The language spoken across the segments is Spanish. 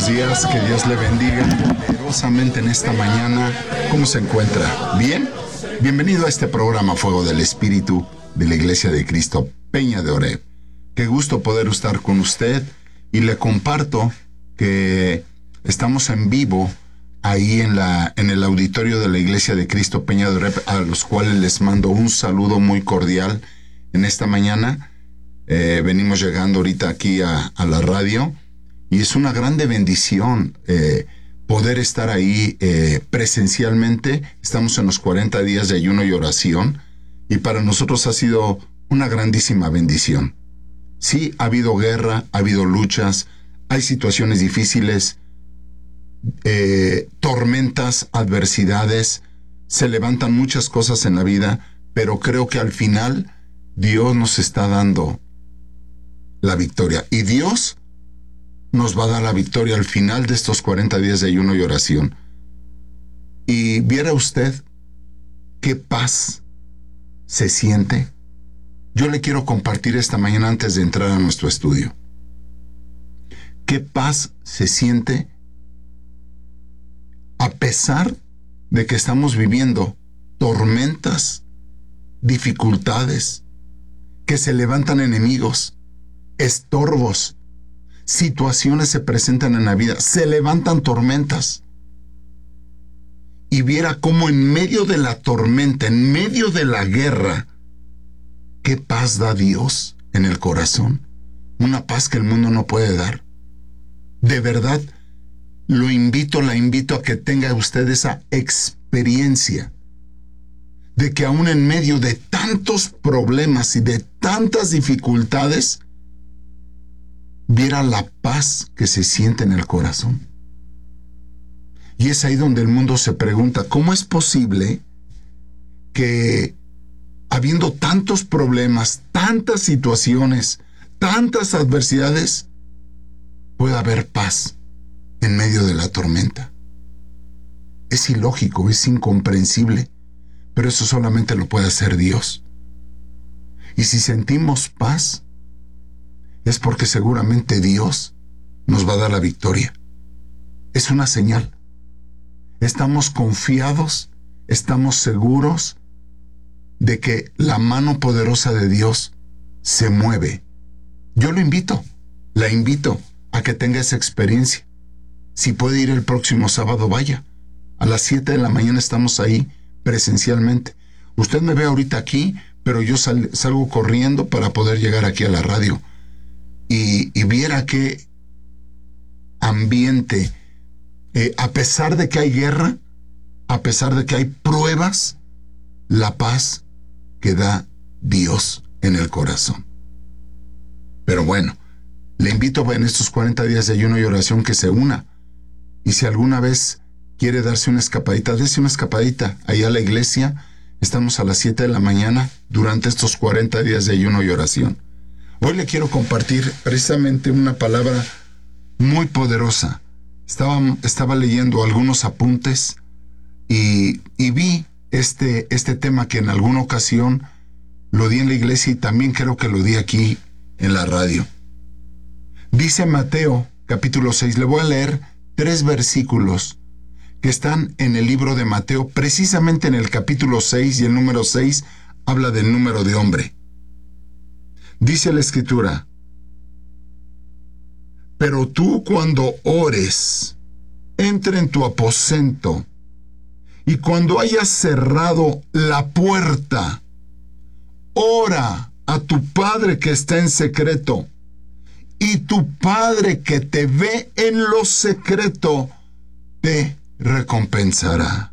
buenos días, que Dios le bendiga poderosamente en esta mañana. ¿Cómo se encuentra? ¿Bien? Bienvenido a este programa Fuego del Espíritu de la Iglesia de Cristo Peña de Oreb. Qué gusto poder estar con usted y le comparto que estamos en vivo ahí en el auditorio de la Iglesia de Cristo Peña de Oreb, a los cuales les mando un saludo muy cordial en esta mañana. Venimos llegando ahorita aquí a la radio y es una grande bendición poder estar ahí presencialmente. Estamos en los 40 días de ayuno y oración y para nosotros ha sido una grandísima bendición. Sí, ha habido guerra, ha habido luchas, hay situaciones difíciles, tormentas, adversidades, se levantan muchas cosas en la vida, pero creo que al final Dios nos está dando la victoria. Y Dios nos va a dar la victoria al final de estos 40 días de ayuno y oración. Y viera usted qué paz se siente. Yo le quiero compartir esta mañana antes de entrar a nuestro estudio. Qué paz se siente a pesar de que estamos viviendo tormentas, dificultades, que se levantan enemigos, estorbos, situaciones se presentan en la vida, se levantan tormentas. Y viera cómo en medio de la tormenta, en medio de la guerra, qué paz da Dios en el corazón. Una paz que el mundo no puede dar. De verdad, la invito a que tenga usted esa experiencia de que aún en medio de tantos problemas y de tantas dificultades, viera la paz que se siente en el corazón. Y es ahí donde el mundo se pregunta, ¿cómo es posible que habiendo tantos problemas, tantas situaciones, tantas adversidades, pueda haber paz en medio de la tormenta? Es ilógico, es incomprensible, pero eso solamente lo puede hacer Dios. Y si sentimos paz, es porque seguramente Dios nos va a dar la victoria. Es una señal. Estamos confiados, estamos seguros de que la mano poderosa de Dios se mueve. Yo la invito a que tenga esa experiencia. Si puede ir el próximo sábado, vaya. A las 7 de la mañana estamos ahí presencialmente. Usted me ve ahorita aquí, pero yo salgo corriendo para poder llegar aquí a la radio. Y viera qué ambiente, a pesar de que hay guerra, a pesar de que hay pruebas, la paz que da Dios en el corazón. Pero bueno, le invito en estos 40 días de ayuno y oración que se una. Y si alguna vez quiere darse una escapadita, dése una escapadita ahí a la iglesia. Estamos a las 7 de la mañana durante estos 40 días de ayuno y oración. Hoy le quiero compartir precisamente una palabra muy poderosa. Estaba leyendo algunos apuntes y vi este tema que en alguna ocasión lo di en la iglesia y también creo que lo di aquí en la radio. Dice Mateo capítulo 6, le voy a leer 3 versículos que están en el libro de Mateo, precisamente en el capítulo 6, y el número 6 habla del número de hombre. Dice la Escritura: pero tú cuando ores, entra en tu aposento, y cuando hayas cerrado la puerta, ora a tu Padre que está en secreto, y tu Padre que te ve en lo secreto, te recompensará.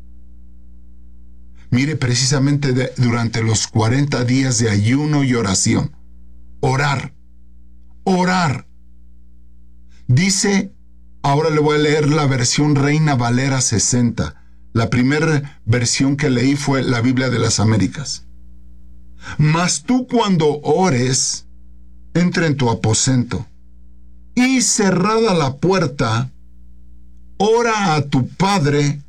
Mire, precisamente durante los 40 días de ayuno y oración, orar. Dice, ahora le voy a leer la versión Reina Valera 60. La primera versión que leí fue la Biblia de las Américas. Mas tú cuando ores, entra en tu aposento, y cerrada la puerta, ora a tu Padre